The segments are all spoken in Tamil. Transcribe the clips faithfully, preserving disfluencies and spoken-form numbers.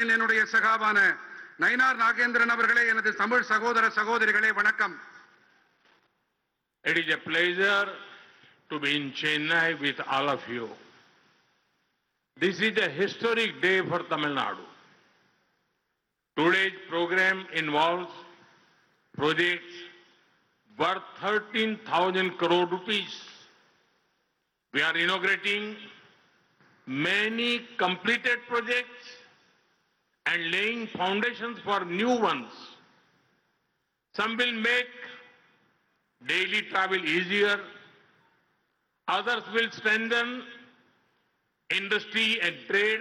பேரவையின் என்னுடைய சகாவான நயினார் நாகேந்திரன் அவர்களே, எனது தமிழ் சகோதர சகோதரிகளே, வணக்கம். It is a pleasure to be in Chennai with all of you. This is a historic day for Tamil Nadu. Today's program involves projects worth thirteen thousand crore rupees. We are inaugurating many completed projects and laying foundations for new ones. Some will make daily travel easier. Others will strengthen industry and trade.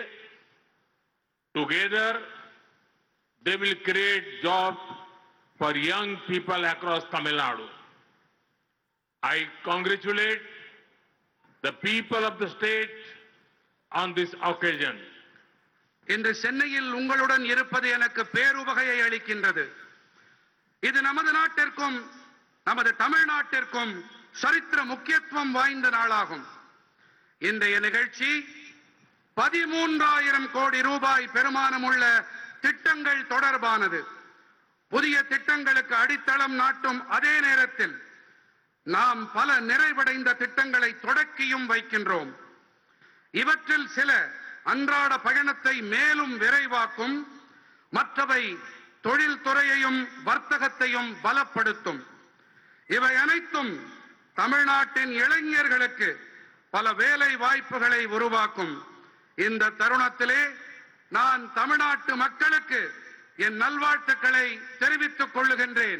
Together, they will create jobs for young people across Tamil Nadu. I congratulate the people of the state on this occasion. இன்று சென்னையில் உங்களுடன் இருப்பது எனக்கு பேருவகையை அளிக்கின்றது. இது நமது நாட்டிற்கும் நமது தமிழ்நாட்டிற்கும் சரித்திர முக்கியத்துவம் வாய்ந்த நாளாகும். இன்றைய நிகழ்ச்சி பதிமூன்றாயிரம் கோடி ரூபாய் பெருமானமுள்ள திட்டங்கள் தொடர்பானது. புதிய திட்டங்களுக்கு அடித்தளம் நாட்டும் அதே நேரத்தில் நாம் பல நிறைவடைந்த திட்டங்களை தொடக்கியும் வைக்கின்றோம். இவற்றில் சில அன்றாட பயணத்தை மேலும் விரைவாக்கும், மற்றவை தொழில்துறையையும் வர்த்தகத்தையும் பலப்படுத்தும். இவை அனைத்தும் தமிழ்நாட்டின் இளைஞர்களுக்கு பல வேலை வாய்ப்புகளை உருவாக்கும். இந்த தருணத்திலே நான் தமிழ்நாட்டு மக்களுக்கு என் நல்வாழ்த்துக்களை தெரிவித்துக் கொள்ளுகின்றேன்.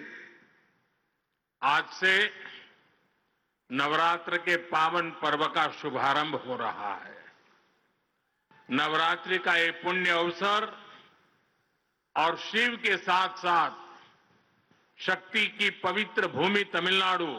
आज से नवरात्र के पावन पर्व का शुभारंभ हो रहा है. नवरात्रि का ये पुण्य अवसर और शिव के साथ साथ शक्ति की पवित्र भूमि तमिलनाडु,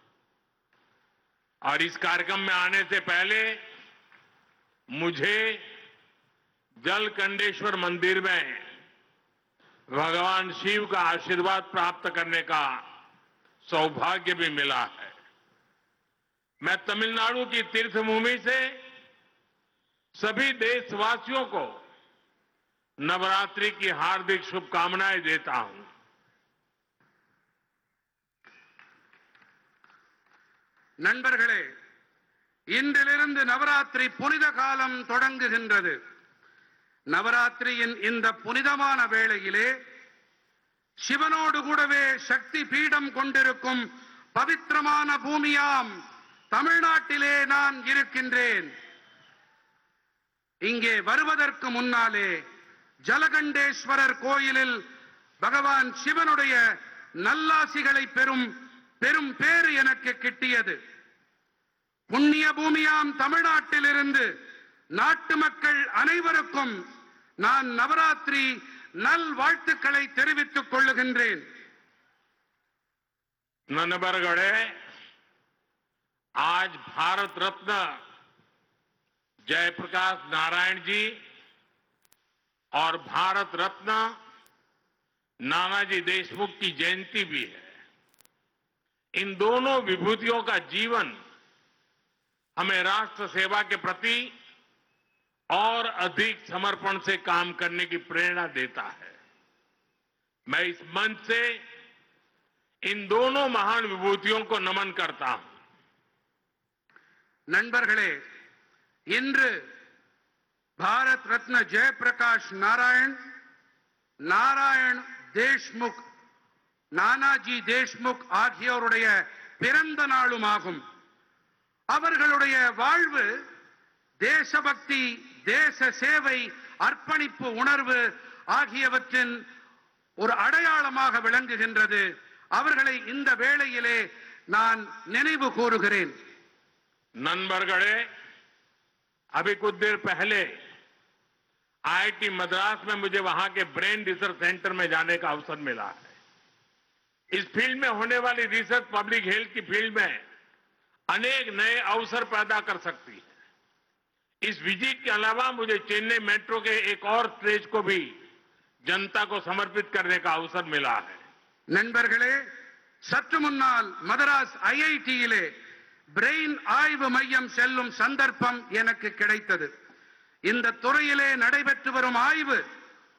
और इस कार्यक्रम में आने से पहले मुझे जलकंडेश्वर मंदिर में भगवान शिव का आशीर्वाद प्राप्त करने का सौभाग्य भी मिला है. मैं तमिलनाडु की तीर्थभूमि से सभी देशवासियों को नवरात्रि की हार्दिक शुभकामनाएं देता हूं. நண்பர்களே, இன்றிலிருந்து நவராத்திரி புனித காலம் தொடங்குகின்றது. நவராத்திரியின் இந்த புனிதமான வேளையிலே சிவனோடு கூடவே சக்தி பீடம் கொண்டிருக்கும் பவித்திரமான பூமியாம் தமிழ்நாட்டிலே நான் இருக்கின்றேன். இங்கே வருவதற்கு முன்னாலே ஜலகண்டேஸ்வரர் கோயிலில் பகவான் சிவனுடைய நல்லாசிகளை பெறும் பெரும் பேறு எனக்கு கிட்டியது. புண்ணிய பூமியாம் தமிழ்நாட்டிலிருந்து நாட்டு மக்கள் அனைவருக்கும் நான் நவராத்திரி நல் வாழ்த்துக்களை தெரிவித்துக் கொள்ளுகின்றேன். नन्बरगढ़े आज भारत रत्न जयप्रकाश नारायण जी और भारत रत्न नानाजी देशमुख की जयंती भी है. इन दोनों विभूतियों का जीवन हमें राष्ट्र सेवा के प्रति और अधिक समर्पण से काम करने की प्रेरणा देता है. मैं इस मंच से इन दोनों महान विभूतियों को नमन करता हूं. நண்பர்களே, இன்று பாரத் ரத்ன ஜெயபிரகாஷ் நாராயண், நாராயண் தேஷ்முக், நானாஜி தேஷ்முக் ஆகியோருடைய பிறந்த நாளுமாகும். அவர்களுடைய வாழ்வு தேசபக்தி, தேச சேவை, அர்ப்பணிப்பு உணர்வு ஆகியவற்றின் ஒரு அடையாளமாக விளங்குகின்றது. அவர்களை இந்த வேளையிலே நான் நினைவு கூறுகிறேன். नन्बरगढ़े अभी कुछ देर पहले आईआईटी मद्रास में मुझे वहां के ब्रेन रिसर्च सेंटर में जाने का अवसर मिला है. इस फील्ड में होने वाली रिसर्च पब्लिक हेल्थ की फील्ड में अनेक नए अवसर पैदा कर सकती है. इस विजिट के अलावा मुझे चेन्नई मेट्रो के एक और स्टेज को भी जनता को समर्पित करने का अवसर मिला है. நண்பர்களே, சற்று முன்னால் மதராஸ் ஐஐடியிலே பிரெயின் ஆய்வு மையம் செல்லும் சந்தர்ப்பம் எனக்கு கிடைத்தது. இந்த துறையிலே நடைபெற்று வரும் ஆய்வு